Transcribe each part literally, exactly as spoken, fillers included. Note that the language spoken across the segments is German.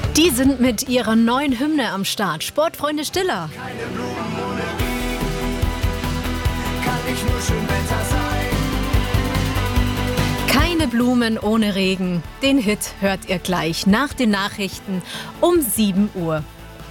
Die sind mit ihrer neuen Hymne am Start. Sportfreunde Stiller. Keine Blumen ohne Regen, kann nicht nur schön Wetter sein. Keine Blumen ohne Regen. Den Hit hört ihr gleich nach den Nachrichten um sieben Uhr.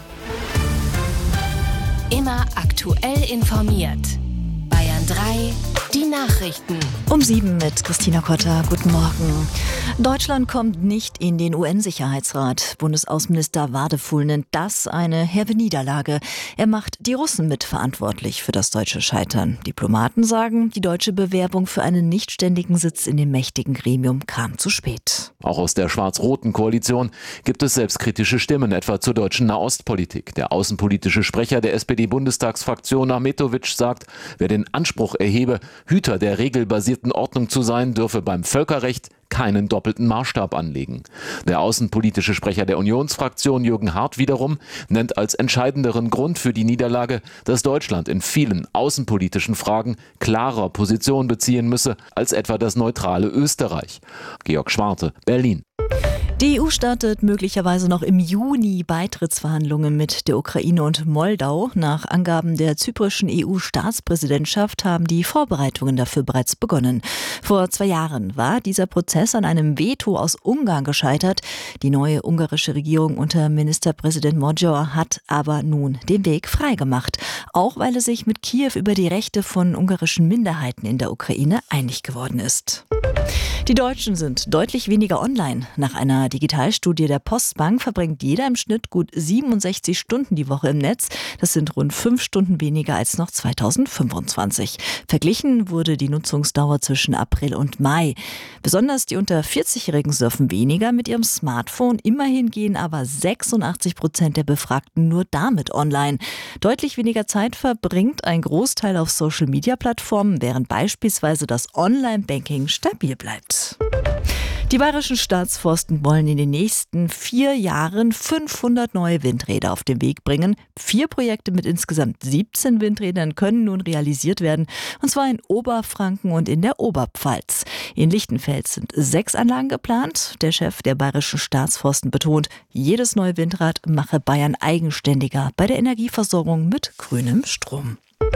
Immer aktuell informiert. Bayern drei, die Nachrichten. Um sieben mit Christina Kotter. Guten Morgen. Deutschland kommt nicht in den U N-Sicherheitsrat. Bundesaußenminister Wadefuhl nennt das eine herbe Niederlage. Er macht die Russen mitverantwortlich für das deutsche Scheitern. Diplomaten sagen, die deutsche Bewerbung für einen nichtständigen Sitz in dem mächtigen Gremium kam zu spät. Auch aus der schwarz-roten Koalition gibt es selbstkritische Stimmen, etwa zur deutschen Nahostpolitik. Der außenpolitische Sprecher der S P D-Bundestagsfraktion Ahmetovic sagt, wer den Anspruch erhebe, Hüter der regelbasierten Ordnung zu sein, dürfe beim Völkerrecht keinen doppelten Maßstab anlegen. Der außenpolitische Sprecher der Unionsfraktion Jürgen Hart wiederum nennt als entscheidenderen Grund für die Niederlage, dass Deutschland in vielen außenpolitischen Fragen klarer Position beziehen müsse als etwa das neutrale Österreich. Georg Schwarte, Berlin. Die E U startet möglicherweise noch im Juni Beitrittsverhandlungen mit der Ukraine und Moldau. Nach Angaben der zyprischen E U-Staatspräsidentschaft haben die Vorbereitungen dafür bereits begonnen. Vor zwei Jahren war dieser Prozess an einem Veto aus Ungarn gescheitert. Die neue ungarische Regierung unter Ministerpräsident Magyar hat aber nun den Weg freigemacht. Auch weil es sich mit Kiew über die Rechte von ungarischen Minderheiten in der Ukraine einig geworden ist. Die Deutschen sind deutlich weniger online. Nach einer Digitalstudie der Postbank verbringt jeder im Schnitt gut siebenundsechzig Stunden die Woche im Netz. Das sind rund fünf Stunden weniger als noch zweitausendfünfundzwanzig. Verglichen wurde die Nutzungsdauer zwischen April und Mai. Besonders die unter vierzig-Jährigen surfen weniger mit ihrem Smartphone. Immerhin gehen aber sechsundachtzig Prozent der Befragten nur damit online. Deutlich weniger Zeit verbringt ein Großteil auf Social-Media-Plattformen, während beispielsweise das Online-Banking stabil bleibt. Die bayerischen Staatsforsten wollen in den nächsten vier Jahren fünfhundert neue Windräder auf den Weg bringen. Vier Projekte mit insgesamt siebzehn Windrädern können nun realisiert werden, und zwar in Oberfranken und in der Oberpfalz. In Lichtenfels sind sechs Anlagen geplant. Der Chef der bayerischen Staatsforsten betont, jedes neue Windrad mache Bayern eigenständiger bei der Energieversorgung mit grünem Strom.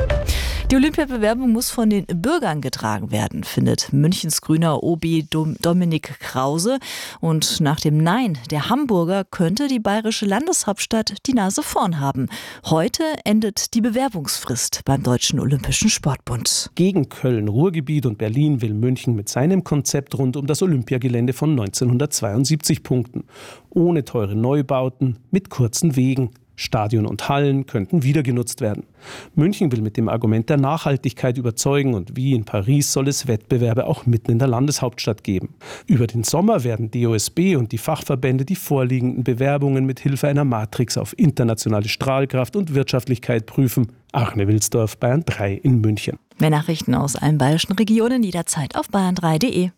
Die Olympiabewerbung muss von den Bürgern getragen werden, findet Münchens grüner O B Dominik Krause. Und nach dem Nein der Hamburger könnte die bayerische Landeshauptstadt die Nase vorn haben. Heute endet die Bewerbungsfrist beim Deutschen Olympischen Sportbund. Gegen Köln, Ruhrgebiet und Berlin will München mit seinem Konzept rund um das Olympiagelände von neunzehnhundertzweiundsiebzig punkten. Ohne teure Neubauten, mit kurzen Wegen. Stadion und Hallen könnten wieder genutzt werden. München will mit dem Argument der Nachhaltigkeit überzeugen, und wie in Paris soll es Wettbewerbe auch mitten in der Landeshauptstadt geben. Über den Sommer werden D O S B und die Fachverbände die vorliegenden Bewerbungen mit Hilfe einer Matrix auf internationale Strahlkraft und Wirtschaftlichkeit prüfen. Arne Wilsdorf, Bayern drei in München. Mehr Nachrichten aus allen bayerischen Regionen jederzeit auf bayern drei punkt de.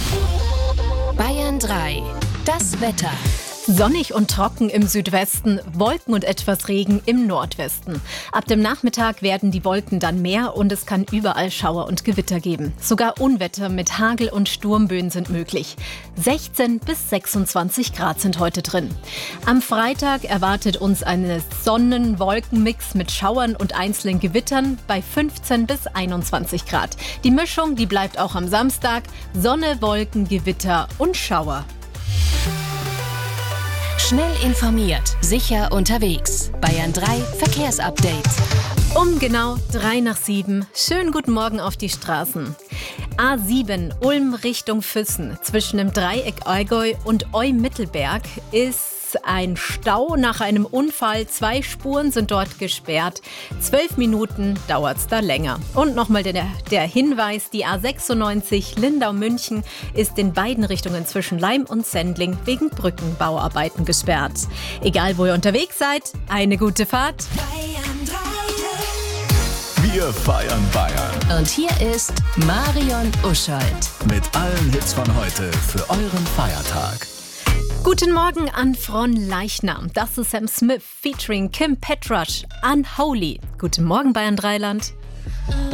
Bayern drei, das Wetter. Sonnig und trocken im Südwesten, Wolken und etwas Regen im Nordwesten. Ab dem Nachmittag werden die Wolken dann mehr und es kann überall Schauer und Gewitter geben. Sogar Unwetter mit Hagel und Sturmböen sind möglich. sechzehn bis sechsundzwanzig Grad sind heute drin. Am Freitag erwartet uns ein Sonnen-Wolken-Mix mit Schauern und einzelnen Gewittern bei fünfzehn bis einundzwanzig Grad. Die Mischung, die bleibt auch am Samstag. Sonne, Wolken, Gewitter und Schauer. Schnell informiert, sicher unterwegs. Bayern drei Verkehrsupdate. Um genau drei nach sieben. Schönen guten Morgen auf die Straßen. A sieben Ulm Richtung Füssen zwischen dem Dreieck Allgäu und Eu-Mittelberg ist ein Stau nach einem Unfall. Zwei Spuren sind dort gesperrt. Zwölf Minuten dauert es da länger. Und nochmal der, der Hinweis, die A sechsundneunzig Lindau-München ist in beiden Richtungen zwischen Leim und Sendling wegen Brückenbauarbeiten gesperrt. Egal, wo ihr unterwegs seid, eine gute Fahrt. Wir feiern Bayern. Und hier ist Marion Uschold. Mit allen Hits von heute für euren Feiertag. Guten Morgen an Fronleichnam. Das ist Sam Smith featuring Kim Petras, Unholy. Guten Morgen, Bayern Dreiland.